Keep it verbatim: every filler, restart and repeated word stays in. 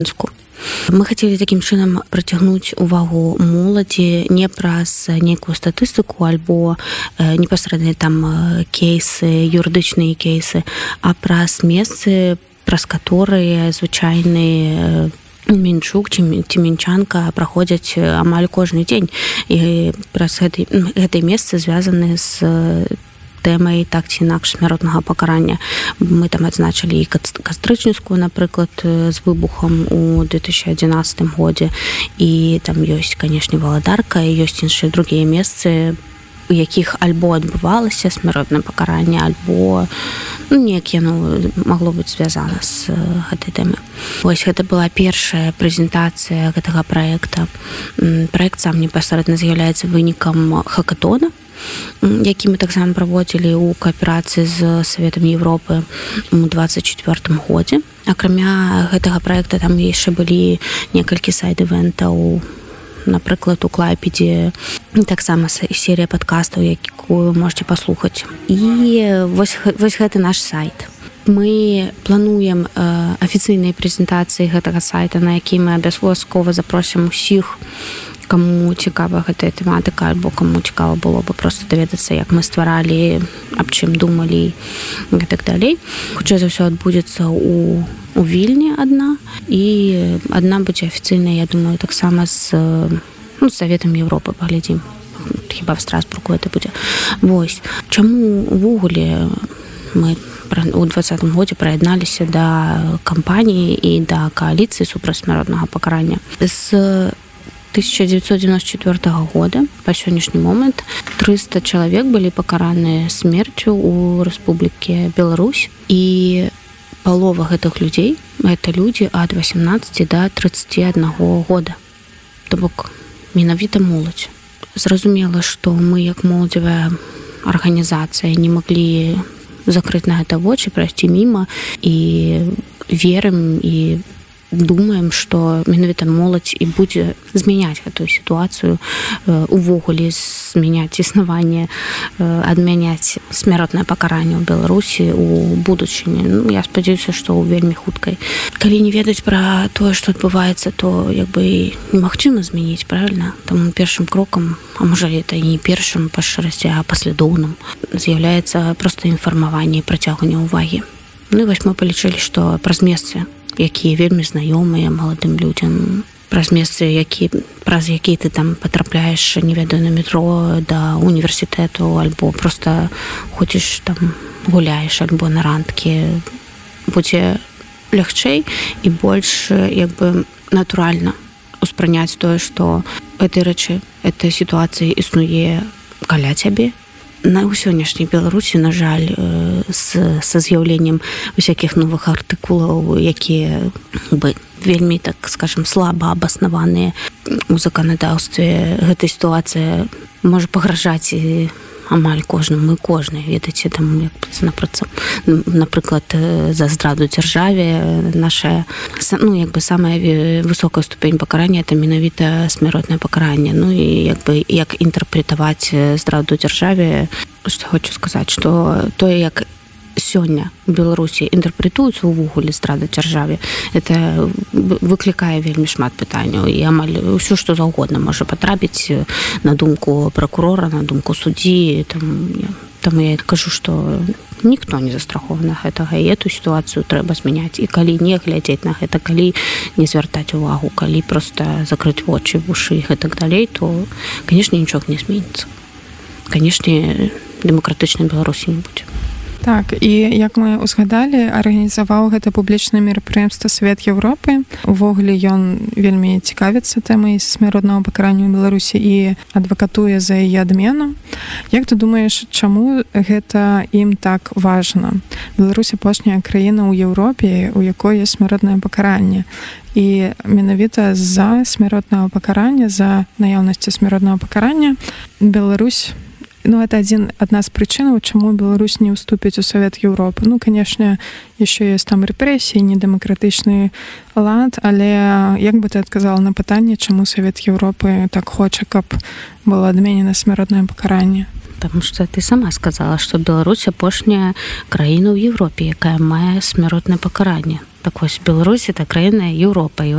Мы хацелі такім чынам прыцягнуць увагу моладзі не праз нейкую статыстыку альбо непасрэдныя там кейсы, юрыдычныя кейсы, а праз месцы, праз каторыя звычайныя Мінчук ці мінчанка праходзяць амаль кожны дзень. І праз гэтай, гэтай месцы звязаны з тэмай так ці інакш смяротнага пакарання. Мы там адзначылі і кастрычніцкую, напрыклад, з выбухам у две тысячи одиннадцатым годзе. І там ёсць, канешне, Валадарка, і ёсць іншыя другія месцы, у якіх альбо адбывалася смяротнае пакаранне, альбо ну, неяк яно магло быць звязана з гэтай тэмай. Вось гэта была першая прэзентацыя гэтага праекта. Праект сам непасрэдна з'яўляецца вынікам хакатона, які мы таксама праводзілі ў кааперацыі з Саветам Европы у двадцать четвёртым годзе. Акрамя гэтага праекта там яшчэ былі некалькі сайд-івентаў, напрыклад, у Клайпедзе таксама серія падкастаў, якую можете паслухаць. І вось, вось гэты наш сайт. Мы плануем э, афіцыйныя прэзентацыі гэтага сайта, на які мы абавязкова запросім усіх, каму цікава гэтая тэматыка, альбо каму цікава было бы проста даведацца, як мы стваралі, аб чым думалі і так далей. Хутчэй за ўсё адбудзецца у у Вільні адна, і адна будзе афіцыйная, я думаю, таксама з ну, Саветам Европы, паглядзім. Хіба в Страсбургу гэта будзе. Вось. Чаму увогуле мы у двадцатым годзе прыядналіся да кампаніі і да кааліцыі супраць смяротнага пакарання? З тысяча девятьсот девяносто четвёртого года по сённяшні момент триста чалавек былі пакараныя смерцю ў Рэспубліке Беларусь, і палова гэтых людзей гэта людзі ад восемнадцати до тридцати одного года. То бок менавіта моладзь. Зразумела, што мы як моладзевая арганізацыя не маглі закрыць на гэта вочы, прайсці міма, і верым і думаем, што менавіта моладзь і будзе змяняць гэтую сітуацыю, увогуле змяняць існаванне, адмяняць смяротнае пакаранне ў Беларусі у будучыні. Ну, я спадзяюся, што ў вельмі хуткай. Калі не ведаць пра тое, што адбываецца, то як бы немагчыма змяніць, правільна? Таму першым крокам, а можа гэта і не першым па шчырасці, а паслядоўным, з'яўляецца проста інфармаванне і прыцягванне ўвагі. Ну і вось мы палічылі, што праз месцы, якія вельмі знаёмыя маладым людзям, праз месцы, які, праз які ты там патрапляеш, не ведаю, на метро да універсітэту, альбо проста ходзіш там, гуляеш, альбо на рандкі, будзе лягчэй і больш як бы натуральна успрыняць тое, што гэтай рэчы, этой сітуацыі існуе каля цябе. На ў сённяшняй Беларусі, на жаль, з, са з'яўленнем усякіх новых артыкулаў, якія бы вельмі, так скажем, слаба абаснаваныя у заканадаўстве, гэта сітуацыя можа пагражаць амаль кожнаму і кожнай, ведаеце, там, як напрыклад, за здраду дзяржаве наша, ну, як бы самая высокая ступень пакарання это менавіта смяротнае пакаранне. Ну і як бы як інтэрпрэтаваць здраду дзяржаве, што хочу сказаць, што тое, як сёння у Беларусі інтэрпрэтуецца ўвогуле здрада дзяржаве, это выклікае вельмі шмат пытанняў, і амаль усё, што заўгодна можа патрапіць на думку пракурора, на думку суддзі. Таму я кажу, што ніхто не застрахованы гэтага, і эту сітуацыю трэба змяняць. І калі не глядзець на гэта, калі не звяртаць увагу, калі проста закрыць вочы, вушы і гэтак далей, то, канешне, нічога не зменіцца. Канешне, дэмакратычнай Беларусі не будзе. Так, і як мы узгадалі, арганізаваў гэта публічнае мерапрыемства Савет Европы. Увогуле ён вельмі цікавіцца тэмай смяротнага пакарання ў Беларусі і адвакатуе за яе адмену. Як ты думаеш, чаму гэта ім так важна? Беларусь апошняя краіна ў Еўропе, у якой ёсць смяротнае пакаранне. І менавіта з-за смяротнага пакарання, за наяўнасці смяротнага пакарання Беларусь, ну, это один, одна з прычынаў, чаму Беларусь не ўступіць у Савет Европы. Ну, конечно, еще есть там рэпрэсіі, недэмакратычны лад, але як бы ты адказала на пытанне, чаму Савет Европы так хоча, каб было адменена смяротнае пакаранне? Потому что ты сама сказала, что Беларусь апошняя краіна ў Европе, якая мае смяротнае пакаранне. так вось Беларусь это краіна Еўропа